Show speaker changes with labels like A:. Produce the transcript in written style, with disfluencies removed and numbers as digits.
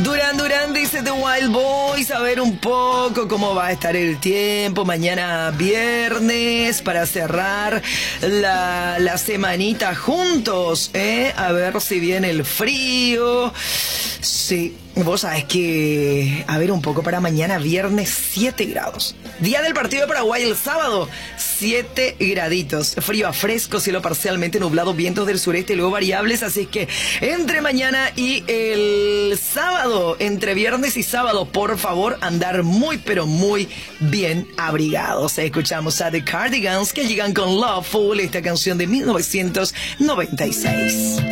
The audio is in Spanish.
A: Duran Duran dice The Wild Boys. A ver un poco cómo va a estar el tiempo mañana viernes para cerrar la semanita juntos, A ver si viene el frío. Sí, vos sabés que, a ver un poco para mañana viernes 7 grados. Día del partido de Paraguay el sábado, 7 graditos. Frío a fresco, cielo parcialmente nublado, vientos del sureste y luego variables. Así que entre mañana y el sábado, entre viernes y sábado, por favor, andar muy pero muy bien abrigados. Escuchamos a The Cardigans que llegan con Loveful, esta canción de 1996.